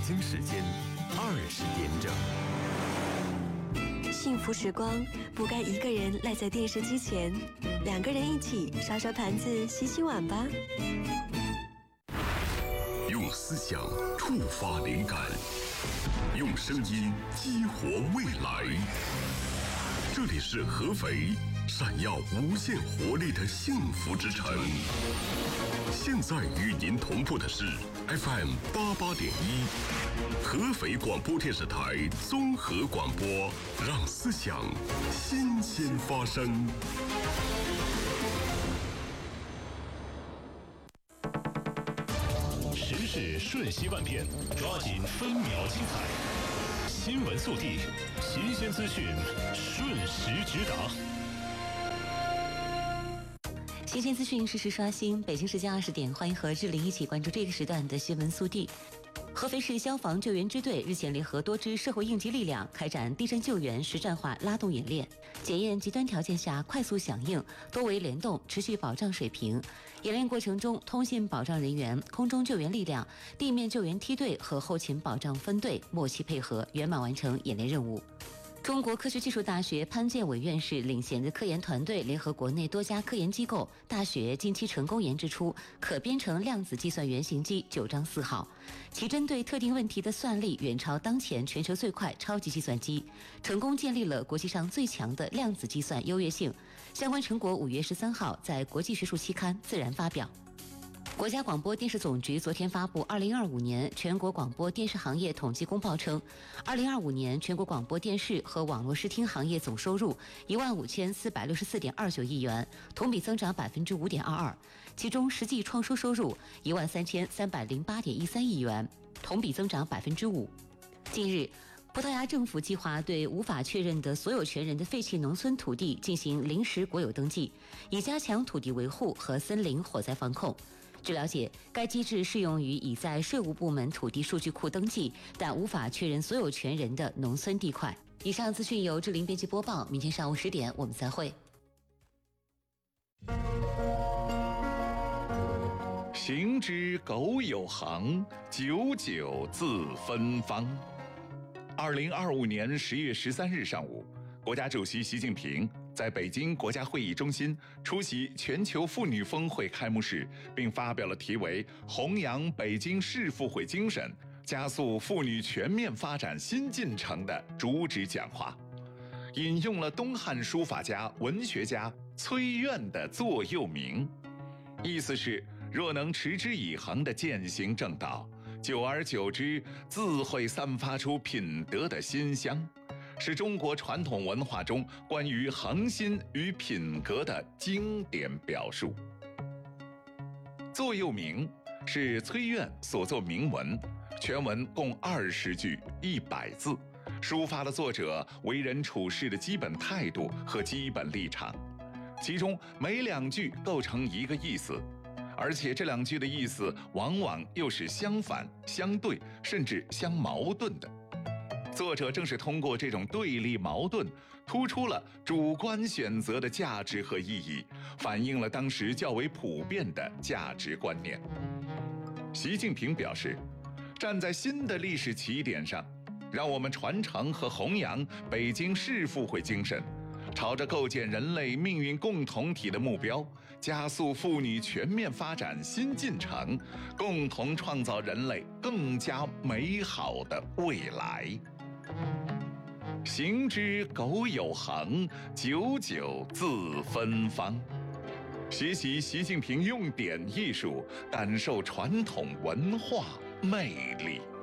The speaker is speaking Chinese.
京时间20点整。 幸福时光不该一个人赖在电视机前，2个人一起刷刷盘子、洗洗碗吧。 用思想触发灵感，用声音激活未来。这里是合肥闪耀无限活力的幸福之城。现在与您同步的是 FM 88.1，合肥广播电视台综合广播，让思想新鲜发生。 时事瞬息万变，抓紧分秒精彩。新闻速递，新鲜资讯，瞬时直达。 新鲜资讯，实时刷新。北京时间20点，欢迎和志玲一起关注这个时段的新闻速递。合肥市消防救援支队日前联合多支社会应急力量开展地震救援实战化拉动演练，检验极端条件下快速响应、多维联动、持续保障水平。演练过程中，通信保障人员、空中救援力量、地面救援梯队和后勤保障分队默契配合，圆满完成演练任务。中国科学技术大学潘建伟院士领衔的科研团队联合国内多家科研机构、大学，近期成功研制出可编程量子计算原型机9章4号，其针对特定问题的算力远超当前全球最快超级计算机，成功建立了国际上最强的量子计算优越性。相关成果5月13号在国际学术期刊《自然》发表。国家广播电视总局昨天发布2025年全国广播电视行业统计公报称，2025年全国广播电视和网络视听行业总收入15464.29亿元，同比增长5.22%，其中实际创收入13308.13亿元，同比增长5%。近日，葡萄牙政府计划对无法确认的所有权人的废弃农村土地进行临时国有登记，以加强土地维护和森林火灾防控。据了解，该机制适用于已在税务部门土地数据库登记但无法确认所有权人的农村地块。以上资讯由志玲编辑播报，明天上午10点我们再会。 行之苟有行，久久自芬芳。2025年10月13日上午，国家主席习近平在北京国家会议中心出席全球妇女峰会开幕式，并发表了题为“弘扬北京市妇会精神，加速妇女全面发展新进程”的主旨讲话，引用了东汉书法家、文学家崔苑的座右铭，意思是若能持之以恒地践行正道，久而久之，自会散发出品德的馨香，是中国传统文化中关于恒心与品格的经典表述。座右铭是崔苑所作铭文，全文共20句100字，抒发了作者为人处事的基本态度和基本立场，其中每2句构成一个意思，而且这2句的意思往往又是相反、相对，甚至相矛盾的。作者正是通过这种对立矛盾，突出了主观选择的价值和意义，反映了当时较为普遍的价值观念。习近平表示，站在新的历史起点上，让我们传承和弘扬北京市妇会精神，朝着构建人类命运共同体的目标，加速妇女全面发展新进程，共同创造人类更加美好的未来。行之苟有行，久久自芬芳。学习习近平用典艺术，感受传统文化魅力。